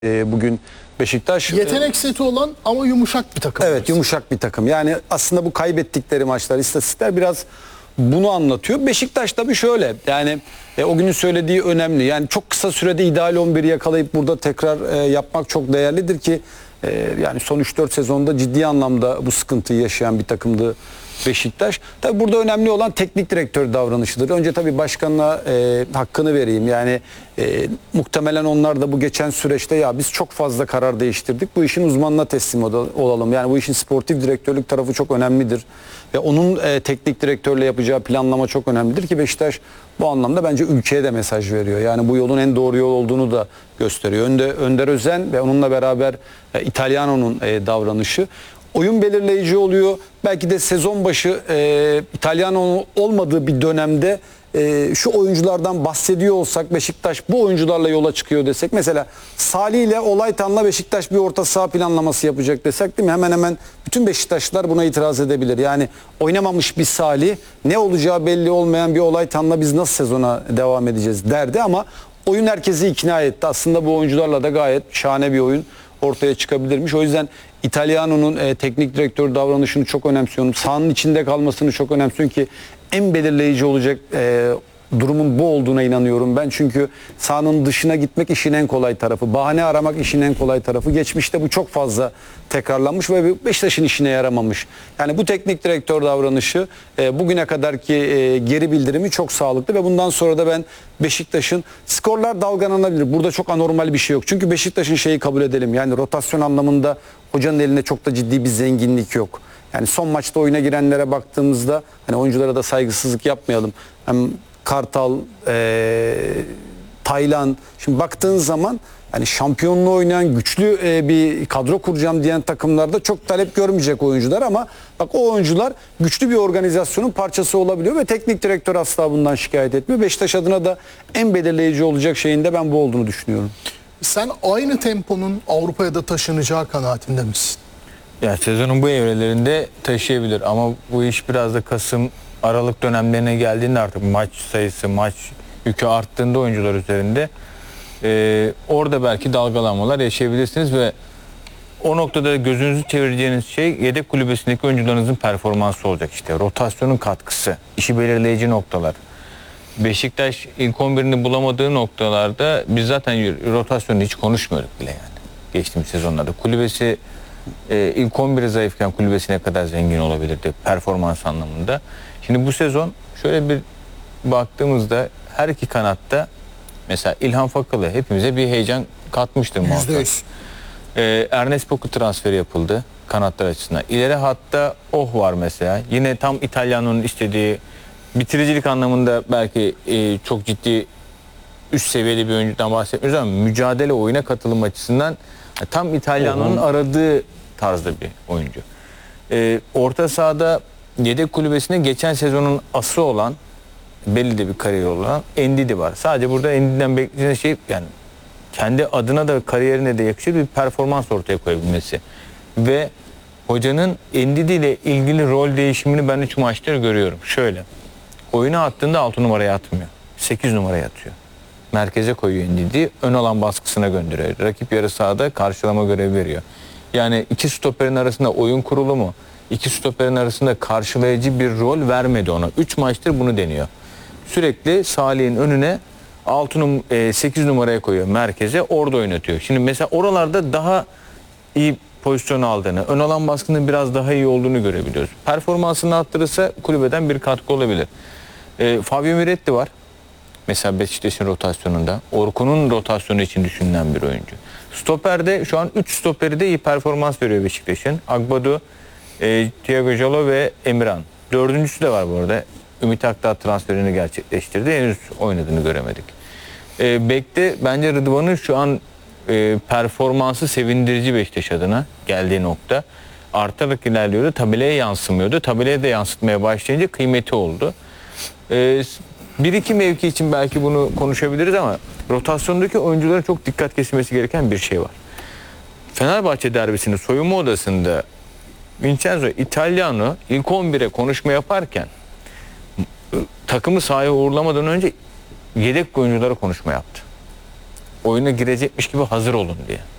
Bugün Beşiktaş yetenek seti olan ama yumuşak bir takım. evet, yumuşak bir takım. Yani aslında bu kaybettikleri maçlar, istatistikler biraz bunu anlatıyor. Beşiktaş tabii şöyle, yani o günün söylediği önemli. Yani çok kısa sürede ideal 11'i yakalayıp burada tekrar yapmak çok değerlidir ki yani son 3-4 sezonda ciddi anlamda bu sıkıntıyı yaşayan bir takımdı Beşiktaş. Tabii burada önemli olan teknik direktör davranışıdır. Önce tabii başkanına hakkını vereyim. Yani muhtemelen onlar da bu geçen süreçte ya biz çok fazla karar değiştirdik. Bu işin uzmanına teslim olalım. Yani bu işin sportif direktörlük tarafı çok önemlidir. Ve onun teknik direktörle yapacağı planlama çok önemlidir ki Beşiktaş bu anlamda bence ülkeye de mesaj veriyor. Yani bu yolun en doğru yol olduğunu da gösteriyor. Önder Özen ve onunla beraber İtalyano'nun davranışı oyun belirleyici oluyor. Belki de sezon başı İtalyano olmadığı bir dönemde şu oyunculardan bahsediyor olsak, Beşiktaş bu oyuncularla yola çıkıyor desek, mesela Salih ile Olaytan'la Beşiktaş bir orta saha planlaması yapacak desek, değil mi? Hemen hemen bütün Beşiktaşlılar buna itiraz edebilir. Yani oynamamış bir Salih, ne olacağı belli olmayan bir Olaytan'la biz nasıl sezona devam edeceğiz derdi ama oyun herkesi ikna etti. Aslında bu oyuncularla da gayet şahane bir oyun ortaya çıkabilirmiş. O yüzden İtalyano'nun teknik direktör davranışını çok önemsiyorum. Sahanın içinde kalmasını çok önemsiyorum ki en belirleyici olacak durumun bu olduğuna inanıyorum ben. Çünkü sahanın dışına gitmek işin en kolay tarafı. Bahane aramak işin en kolay tarafı. Geçmişte bu çok fazla tekrarlanmış ve Beşiktaş'ın işine yaramamış. Yani bu teknik direktör davranışı bugüne kadarki geri bildirimi çok sağlıklı ve bundan sonra da ben Beşiktaş'ın, skorlar dalgalanabilir. Burada çok anormal bir şey yok. Çünkü Beşiktaş'ın şeyi kabul edelim. Yani rotasyon anlamında hocanın elinde çok da ciddi bir zenginlik yok. Yani son maçta oyuna girenlere baktığımızda, hani oyunculara da saygısızlık yapmayalım. Hem Kartal, Taylan, şimdi baktığın zaman hani şampiyonluğu oynayan güçlü bir kadro kuracağım diyen takımlarda çok talep görmeyecek oyuncular ama bak o oyuncular güçlü bir organizasyonun parçası olabiliyor ve teknik direktör asla bundan şikayet etmiyor. Beşiktaş adına da en belirleyici olacak şeyin de ben bu olduğunu düşünüyorum. Sen aynı temponun Avrupa'ya da taşınacağı kanaatinde misin? Ya sezonun bu evrelerinde taşıyabilir ama bu iş biraz da Kasım, Aralık dönemlerine geldiğinde artık maç sayısı, maç yükü arttığında oyuncular üzerinde orada belki dalgalanmalar yaşayabilirsiniz ve o noktada gözünüzü çevireceğiniz şey yedek kulübesindeki oyuncularınızın performansı olacak işte. Rotasyonun katkısı, işi belirleyici noktalar. Beşiktaş ilk 11'ini bulamadığı noktalarda biz zaten rotasyonu hiç konuşmuyorduk bile yani. Geçtiğimiz sezonlarda kulübesi ilk 11'i zayıfken kulübesine kadar zengin olabilirdi performans anlamında. Şimdi bu sezon şöyle bir baktığımızda her iki kanatta mesela İlhan Fakalı hepimize bir heyecan katmıştır muhakkak. Ernest Poku transferi yapıldı kanatlar açısından. İleri hatta var mesela. Yine tam İtalyano'nun istediği, bitiricilik anlamında belki çok ciddi üst seviyeli bir oyuncudan bahsetmiyoruz ama mücadele, oyuna katılım açısından tam İtalyano'nun aradığı tarzda bir oyuncu. Orta sahada yedek kulübesinde geçen sezonun ası olan, belli de bir kariyer olan Ndidi var. Sadece burada Ndidi'den beklenen şey yani kendi adına da kariyerine de yakışır bir performans ortaya koyabilmesi. Ve hocanın Ndidi ile ilgili rol değişimini ben 3 maçtır görüyorum. Şöyle, oyuna attığında 6 numaraya atmıyor. 8 numaraya atıyor. Merkeze koyuyor Ndidi, ön alan baskısına gönderiyor. Rakip yarı sahada karşılama görevi veriyor. Yani iki stoperin arasında oyun kurulumu, iki stoperin arasında karşılayıcı bir rol vermedi ona. 3 maçtır bunu deniyor. Sürekli Salih'in önüne 8 numaraya koyuyor merkeze, orada oynatıyor. Şimdi mesela oralarda daha iyi pozisyon aldığını, ön alan baskının biraz daha iyi olduğunu görebiliyoruz. Performansını arttırırsa kulübeden bir katkı olabilir. Fabio Miretti var. Mesela Beşiktaş'ın rotasyonunda. Orkun'un rotasyonu için düşünülen bir oyuncu. Stoper'de şu an 3 stoperi de iyi performans veriyor Beşiktaş'ın. Agbadu, Thiago Jalo ve Emirhan. Dördüncüsü de var bu arada. Ümit Akdağ transferini gerçekleştirdi. Henüz oynadığını göremedik. Bek'te bence Rıdvan'ın şu an performansı sevindirici Beşiktaş adına geldiği nokta. Artarak ilerliyordu. Tabelaya yansımıyordu. Tabelaya da yansıtmaya başlayınca kıymeti oldu. Bir iki mevki için belki bunu konuşabiliriz ama rotasyondaki oyunculara çok dikkat kesilmesi gereken bir şey var. Fenerbahçe derbisinin soyunma odasında Vincenzo Italiano ilk 11'e konuşma yaparken takımı sahaya uğurlamadan önce yedek oyunculara konuşma yaptı. oyuna girecekmiş gibi hazır olun diye.